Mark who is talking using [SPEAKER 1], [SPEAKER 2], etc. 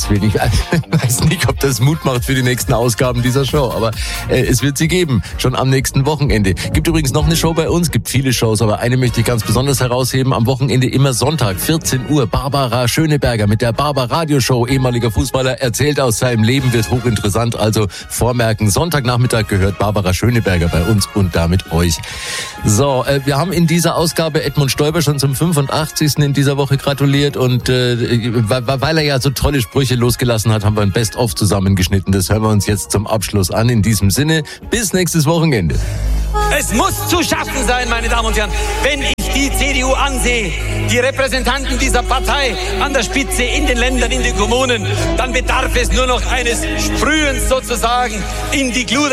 [SPEAKER 1] Gottes Willen. Ich weiß nicht, ob das Mut macht für die nächsten Ausgaben dieser Show, aber es wird sie geben, schon am nächsten Wochenende. Gibt übrigens noch eine Show bei uns, gibt viele Shows, aber eine möchte ich ganz besonders herausheben. Am Wochenende immer Sonntag, 14 Uhr, Barbara Schöneberger mit der Barbar-Radio-Show. Ehemaliger Fußballer erzählt aus seinem Leben, wird hochinteressant, also vormerken. Sonntagnachmittag gehört Barbara Schöneberger bei uns und damit euch. So, wir haben in dieser Ausgabe Edmund Stoiber schon zum 85. in dieser Woche gratuliert und weil er ja so tolle Sprüche losgelassen hat, haben wir ein Best-of zusammengeschnitten. Das hören wir uns jetzt zum Abschluss an. In diesem Sinne, bis nächstes Wochenende.
[SPEAKER 2] Es muss zu schaffen sein, meine Damen und Herren, wenn ich die CDU ansehe, die Repräsentanten dieser Partei an der Spitze in den Ländern, in den Kommunen, dann bedarf es nur noch eines Sprühens sozusagen in die Glut.